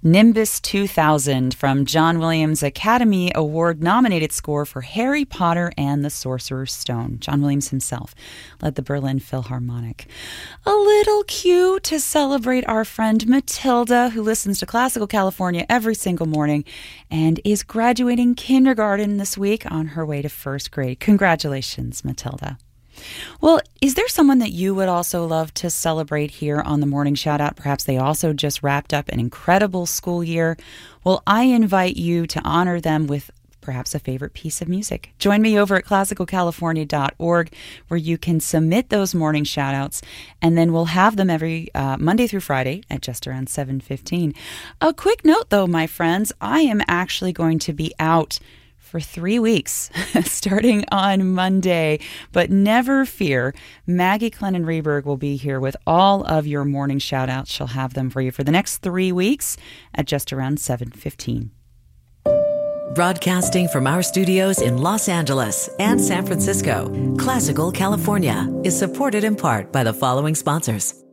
Nimbus 2000 from John Williams' Academy Award-nominated score for Harry Potter and the Sorcerer's Stone. John Williams himself led the Berlin Philharmonic. A little cue to celebrate our friend Matilda, who listens to Classical California every single morning and is graduating kindergarten this week on her way to first grade. Congratulations, Matilda. Well, is there someone that you would also love to celebrate here on the Morning Shoutout? Perhaps they also just wrapped up an incredible school year. Well, I invite you to honor them with perhaps a favorite piece of music. Join me over at classicalcalifornia.org, where you can submit those morning shoutouts, and then we'll have them every Monday through Friday at just around 7:15. A quick note, though, my friends, I am actually going to be out for 3 weeks, starting on Monday. But never fear, Maggie Clennon-Reberg will be here with all of your morning shout-outs. She'll have them for you for the next 3 weeks at just around 7:15. Broadcasting from our studios in Los Angeles and San Francisco, Classical California is supported in part by the following sponsors.